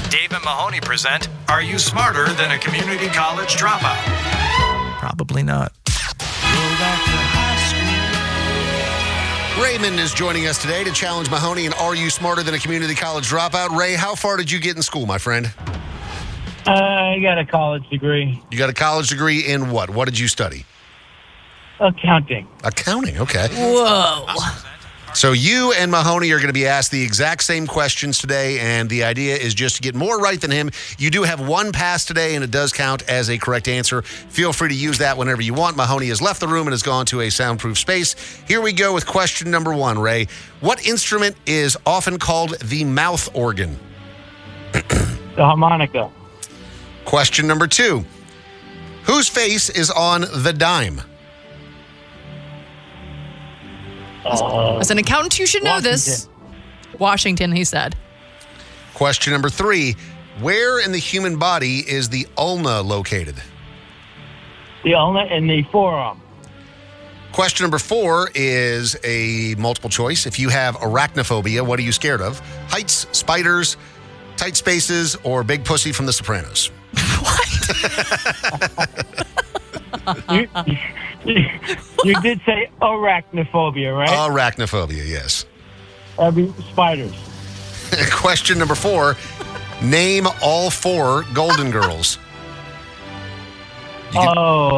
Dave and Mahoney present, Are You Smarter Than a Community College Dropout? Probably not. Raymond is joining us today to challenge Mahoney in Are You Smarter Than a Community College Dropout? Ray, how far did you get in school, my friend? I got a college degree. You got a college degree in what? What did you study? Accounting. Accounting, okay. Whoa. So you and Mahoney are going to be asked the exact same questions today, and the idea is just to get more right than him. You do have one pass today, and it does count as a correct answer. Feel free to use that whenever you want. Mahoney has left the room and has gone to a soundproof space. Here we go with question number 1, Ray. What instrument is often called the mouth organ? The harmonica. Question number 2. Whose face is on the dime? As an accountant, you should know this. Washington, he said. Question number 3. Where in the human body is the ulna located? The ulna and the forearm. Question number 4 is a multiple choice. If you have arachnophobia, what are you scared of? Heights, spiders, tight spaces, or big pussy from The Sopranos? You did say arachnophobia, right? Arachnophobia, yes. Spiders. Question number 4. Name all 4 Golden Girls. You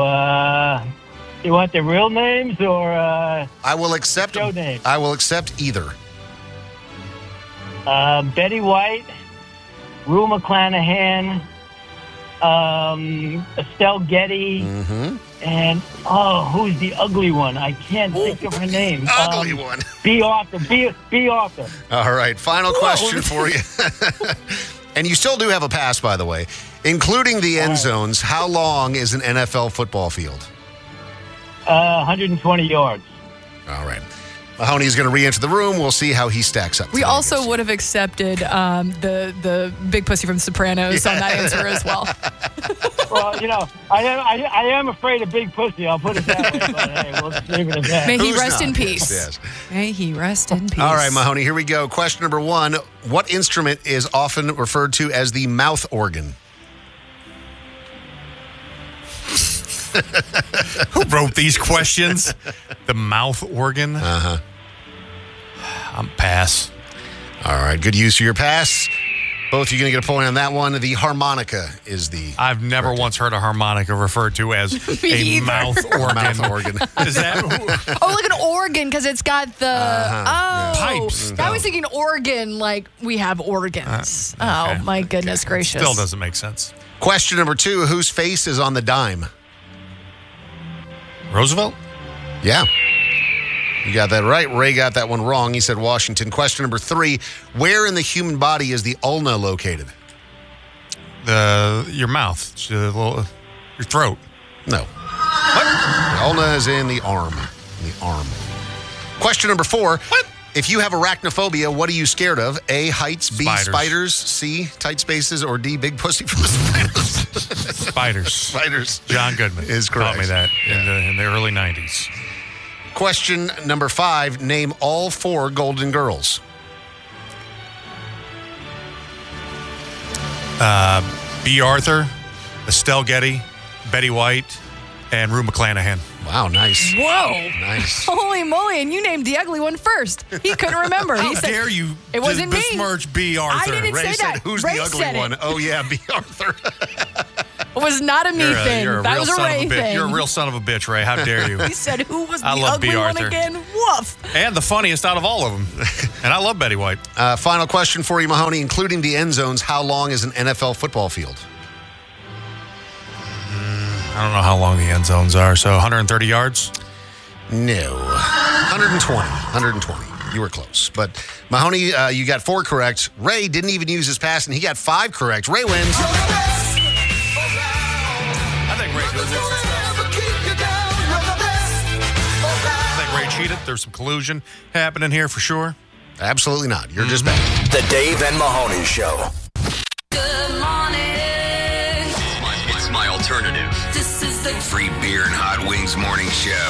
want the real names or I will accept show names? I will accept either. Betty White, Rue McClanahan, Estelle Getty, and who's the ugly one? I can't think of her name. Ugly one. B. Arthur. B. Arthur. All right, final question for you. And you still do have a pass, by the way. Including the end zones, how long is an NFL football field? 120 yards. All right. Mahoney is going to re-enter the room. We'll see how he stacks up. We also would have accepted the big pussy from Sopranos on that answer as well. Well, I am afraid of big pussy. I'll put it that way. But hey, we'll leave it at that. May he rest in peace. Yes. May he rest in peace. All right, Mahoney, here we go. Question number 1. What instrument is often referred to as the mouth organ? Who wrote these questions? The mouth organ? I'm pass. All right, good use of your pass. Both of you going to get a point on that one. The harmonica is the... I've never once heard a harmonica referred to as a mouth organ. Mouth organ. Is that... like an organ because it's got the... Pipes. I was thinking organ like we have organs. Okay. Oh, my goodness gracious. Still doesn't make sense. Question number 2. Whose face is on the dime? Roosevelt? Yeah. You got that right. Ray got that one wrong. He said Washington. Question number 3. Where in the human body is the ulna located? Your mouth. Your throat. No. What? The ulna is in the arm. Question number 4. What? If you have arachnophobia, what are you scared of? A, heights. B, spiders. C, tight spaces. Or D, big pussy from The Sopranos. Spiders. John Goodman is correct. Taught me that in the early 90s. Question number 5. Name all 4 Golden Girls. B. Arthur, Estelle Getty, Betty White, and Rue McClanahan. Wow, nice. Whoa. Nice. Holy moly, and you named the ugly one first. He couldn't remember. How He said, dare you It wasn't me. besmirch B. Arthur? I didn't Ray say said, that. who's Ray the ugly said it. one? Oh, yeah, B. Arthur. It was not a me thing. You're a That real was a son Ray of a bitch. thing. You're a real son of a bitch, Ray. How dare you? He said, who was the I love ugly B. one Arthur. again? Woof. And the funniest out of all of them. And I love Betty White. Final question for you, Mahoney. Including the end zones, how long is an NFL football field? I don't know how long the end zones are, so 130 yards? No. 120. You were close. But Mahoney, you got 4 correct. Ray didn't even use his pass, and he got 5 correct. Ray wins. I think Ray did some stuff. I think Ray cheated. There's some collusion happening here for sure. Absolutely not. You're just bad. The Dave and Mahoney Show. Good morning. It's my alternative. This is the Free beer and hot wings morning show.